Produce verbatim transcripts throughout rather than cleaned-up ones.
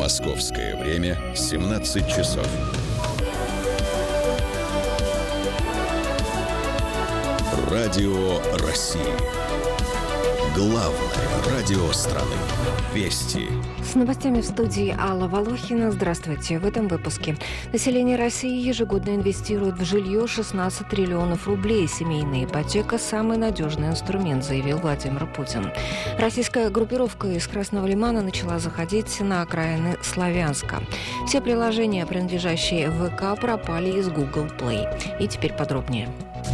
Московское время семнадцать часов. Радио России. Главное радио страны. Вести. С новостями в студии Алла Волохина. Здравствуйте. В этом выпуске. Население России ежегодно инвестирует в жилье шестнадцать триллионов рублей. Семейная ипотека – самый надежный инструмент, заявил Владимир Путин. Российская группировка из Красного Лимана начала заходить на окраины Славянска. Все приложения, принадлежащие ВК, пропали из Google Play. И теперь подробнее.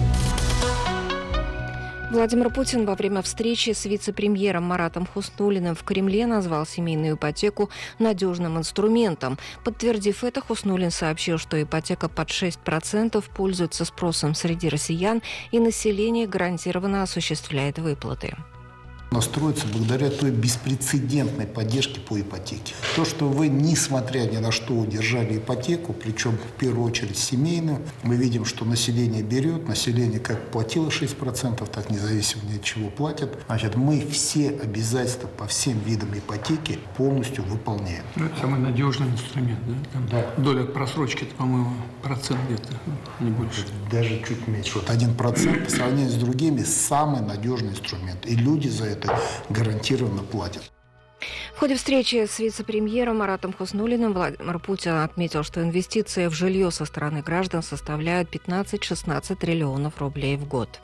Владимир Путин во время встречи с вице-премьером Маратом Хуснуллиным в Кремле назвал семейную ипотеку надежным инструментом. Подтвердив это, Хуснуллин сообщил, что ипотека под шесть процентов пользуется спросом среди россиян, и население гарантированно осуществляет выплаты. Настроится благодаря той беспрецедентной поддержке по ипотеке. То, что вы, несмотря ни на что, удержали ипотеку, причем в первую очередь семейную, мы видим, что население берет, население как платило шесть процентов, так независимо ни от чего платят. Значит, мы все обязательства по всем видам ипотеки полностью выполняем. Ну, это самый надежный инструмент, да? Там да. Доля просрочки, это, по-моему, процент где-то, не больше. Даже чуть меньше. Вот один процент по сравнению с другими самый надежный инструмент. И люди за это гарантированно платят. В ходе встречи с вице-премьером Маратом Хуснуллиным Владимир Путин отметил, что инвестиции в жилье со стороны граждан составляют пятнадцать-шестнадцать триллионов рублей в год.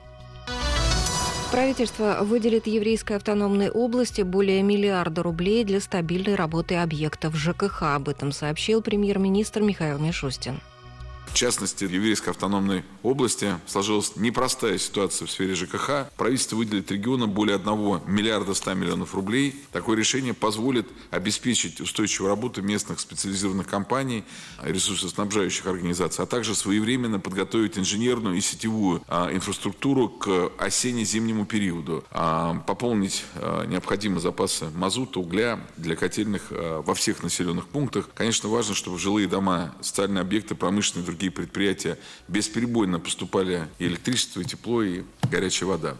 Правительство выделит Еврейской автономной области более миллиарда рублей для стабильной работы объектов ЖКХ. Об этом сообщил премьер-министр Михаил Мишустин. В частности, в Еврейской автономной области сложилась непростая ситуация в сфере ЖКХ. Правительство выделит региону более одного миллиарда ста миллионов рублей. Такое решение позволит обеспечить устойчивую работу местных специализированных компаний, ресурсоснабжающих организаций, а также своевременно подготовить инженерную и сетевую а, инфраструктуру к осенне-зимнему периоду, а, пополнить а, необходимые запасы мазута, угля для котельных а, во всех населенных пунктах. Конечно, важно, чтобы в жилые дома, социальные объекты, промышленные и другие предприятия бесперебойно поступали и электричество, и тепло, и горячая вода.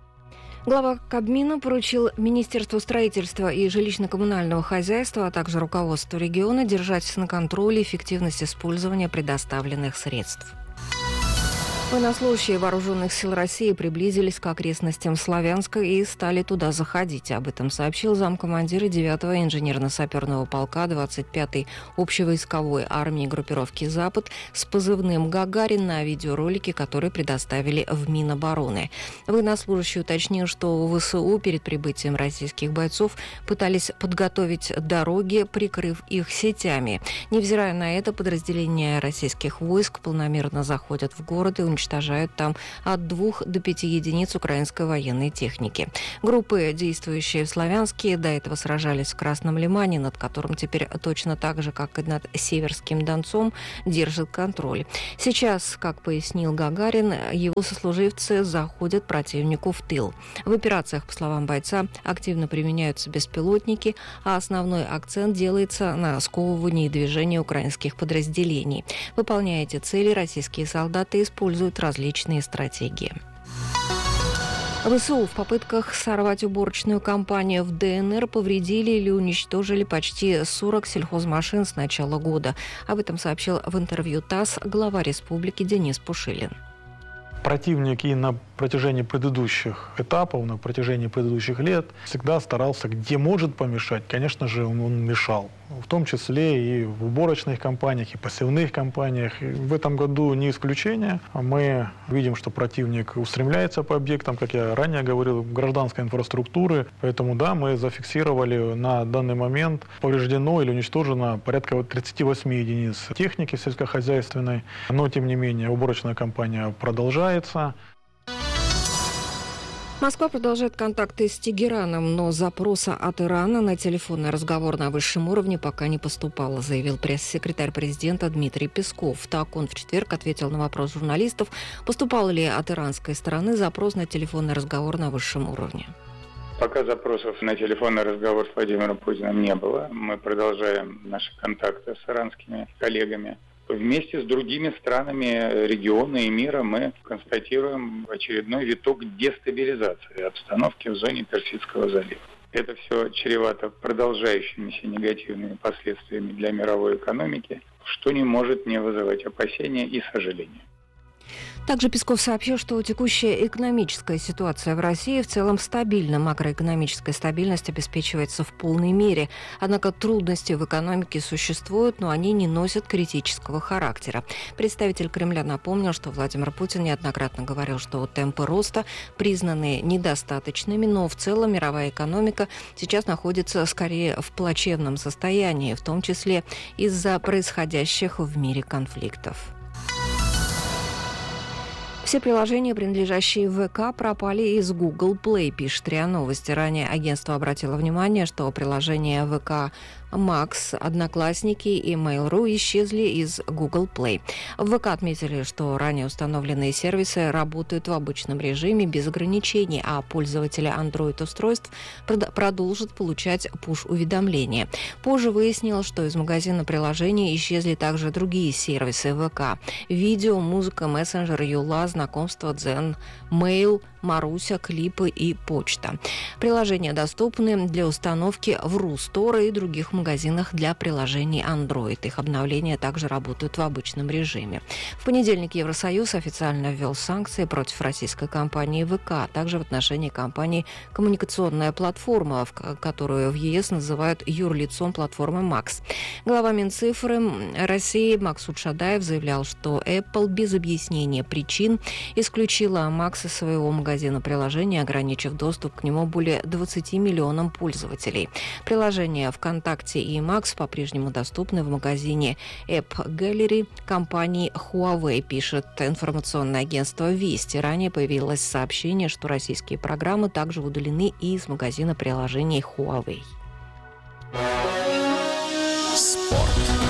Глава Кабмина поручил Министерству строительства и жилищно-коммунального хозяйства, а также руководству региона держать на контроле эффективность использования предоставленных средств. Военнослужащие Вооруженных сил России приблизились к окрестностям Славянска и стали туда заходить. Об этом сообщил замкомандира девятого инженерно-саперного полка двадцать пятой общевойсковой армии группировки «Запад» с позывным «Гагарин» на видеоролике, который предоставили в Минобороны. Военнослужащий уточнил, что ВСУ перед прибытием российских бойцов пытались подготовить дороги, прикрыв их сетями. Невзирая на это, подразделения российских войск планомерно заходят в город и уничтожают уничтожают там от двух до пяти единиц украинской военной техники. Группы, действующие в Славянске, до этого сражались в Красном Лимане, над которым теперь точно так же, как и над Северским Донцом, держит контроль. Сейчас, как пояснил Гагарин, его сослуживцы заходят противнику в тыл. В операциях, по словам бойца, активно применяются беспилотники, а основной акцент делается на сковывании движения украинских подразделений. Выполняя эти цели, российские солдаты используют различные стратегии. ВСУ в попытках сорвать уборочную кампанию в ДНР повредили или уничтожили почти сорок сельхозмашин с начала года. Об этом сообщил в интервью ТАСС глава республики Денис Пушилин. Противник и на протяжении предыдущих этапов, на протяжении предыдущих лет всегда старался, где может помешать, конечно же, он, он мешал. В том числе и в уборочных компаниях, и посевных компаниях. И в этом году не исключение. Мы видим, что противник устремляется по объектам, как я ранее говорил, гражданской инфраструктуры. Поэтому да, мы зафиксировали на данный момент повреждено или уничтожено порядка тридцать восемь единиц техники сельскохозяйственной. Но, тем не менее, уборочная кампания продолжается. Москва продолжает контакты с Тегераном, но запроса от Ирана на телефонный разговор на высшем уровне пока не поступало, заявил пресс-секретарь президента Дмитрий Песков. Так он в четверг ответил на вопрос журналистов, поступал ли от иранской стороны запрос на телефонный разговор на высшем уровне. Пока запросов на телефонный разговор с Владимиром Путиным не было. Мы продолжаем наши контакты с иранскими коллегами. Вместе с другими странами региона и мира мы констатируем очередной виток дестабилизации обстановки в зоне Персидского залива. Это все чревато продолжающимися негативными последствиями для мировой экономики, что не может не вызывать опасения и сожаления. Также Песков сообщил, что текущая экономическая ситуация в России в целом стабильна. Макроэкономическая стабильность обеспечивается в полной мере. Однако трудности в экономике существуют, но они не носят критического характера. Представитель Кремля напомнил, что Владимир Путин неоднократно говорил, что темпы роста признаны недостаточными, но в целом мировая экономика сейчас находится скорее в плачевном состоянии, в том числе из-за происходящих в мире конфликтов. Все приложения, принадлежащие ВК, пропали из Google Play, пишет РИА Новости. Ранее агентство обратило внимание, что приложения ВК Макс, Одноклассники и Mail.ru исчезли из Google Play. В ВК отметили, что ранее установленные сервисы работают в обычном режиме без ограничений, а пользователи Android-устройств продолжат получать пуш-уведомления. Позже выяснилось, что из магазина приложений исчезли также другие сервисы ВК: видео, музыка, мессенджер, Юла, знакомство, Дзен, Mail, Маруся, клипы и почта. Приложения доступны для установки в Рустор и других магазинах для приложений Android. Их обновления также работают в обычном режиме. В понедельник Евросоюз официально ввел санкции против российской компании ВК, а также в отношении компании «Коммуникационная платформа», которую в ЕС называют юрлицом платформы Макс. Глава Минцифры России Максут Шадаев заявлял, что Apple без объяснения причин исключила Макс из своего магазина приложений, ограничив доступ к нему более двадцати миллионам пользователей. Приложения ВКонтакте и Макс по-прежнему доступны в магазине App Gallery компании Huawei, пишет информационное агентство «Вести». Ранее появилось сообщение, что российские программы также удалены и из магазина приложений Huawei. Спорт.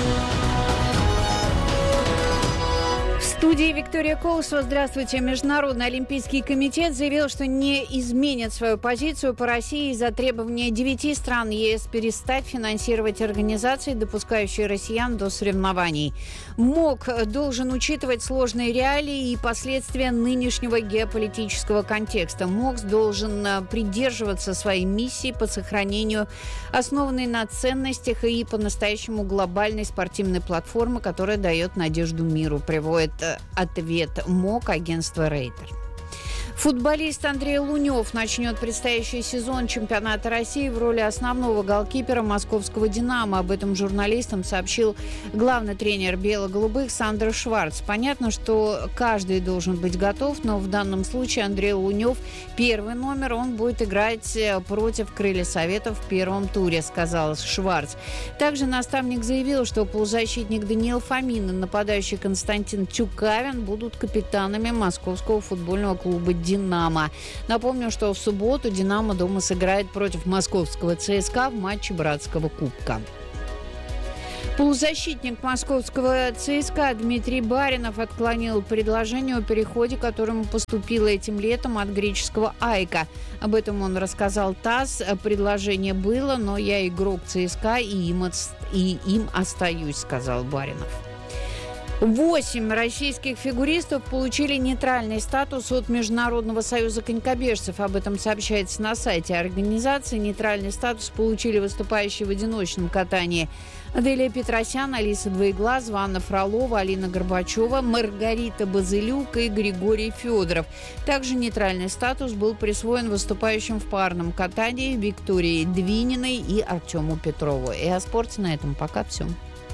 В студии Виктория Колосова. Здравствуйте. Международный олимпийский комитет заявил, что не изменит свою позицию по России из-за требования девяти стран ЕС перестать финансировать организации, допускающие россиян до соревнований. МОК должен учитывать сложные реалии и последствия нынешнего геополитического контекста. МОК должен придерживаться своей миссии по сохранению основанной на ценностях и по-настоящему глобальной спортивной платформы, которая дает надежду миру, приводит ответ МОК агентства Рейтер. Футболист Андрей Лунев начнет предстоящий сезон чемпионата России в роли основного голкипера московского «Динамо». Об этом журналистам сообщил главный тренер бело-голубых Сандер Шварц. Понятно, что каждый должен быть готов, но в данном случае Андрей Лунев первый номер. Он будет играть против «Крылья Советов» в первом туре, сказал Шварц. Также наставник заявил, что полузащитник Даниил Фомин и нападающий Константин Тюкавин будут капитанами московского футбольного клуба «Динамо». Напомню, что в субботу «Динамо» дома сыграет против московского ЦСКА в матче братского кубка. Полузащитник московского ЦСКА Дмитрий Баринов отклонил предложение о переходе, которому поступило этим летом от греческого «Айка». Об этом он рассказал ТАСС. Предложение было, но я игрок ЦСКА и им, и им остаюсь, сказал Баринов. Восемь российских фигуристов получили нейтральный статус от Международного союза конькобежцев. Об этом сообщается на сайте организации. Нейтральный статус получили выступающие в одиночном катании Аделия Петросян, Алиса Двоеглазова, Анна Фролова, Алина Горбачева, Маргарита Базылюк и Григорий Федоров. Также нейтральный статус был присвоен выступающим в парном катании Виктории Двининой и Артему Петрову. И о спорте на этом пока все.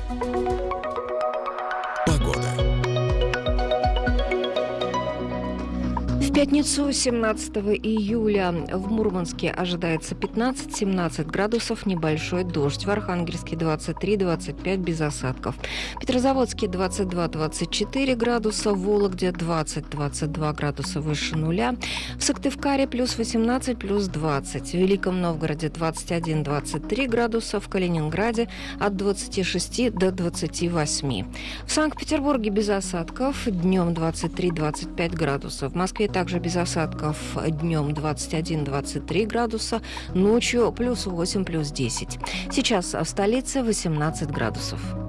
В пятницу, семнадцатого июля, в Мурманске ожидается пятнадцать-семнадцать градусов, небольшой дождь. В Архангельске двадцать три - двадцать пять без осадков. В Петрозаводске двадцать два - двадцать четыре градуса, в Вологде двадцать - двадцать два градуса выше нуля. В Сыктывкаре плюс восемнадцать, плюс двадцать. В Великом Новгороде двадцать один - двадцать три градуса, в Калининграде от двадцати шести до двадцати восьми. В Санкт-Петербурге без осадков, днем двадцать три - двадцать пять градусов. В Москве также без осадков, днем двадцать один - двадцать три градуса, ночью плюс восемь, плюс десять. Сейчас в столице восемнадцать градусов.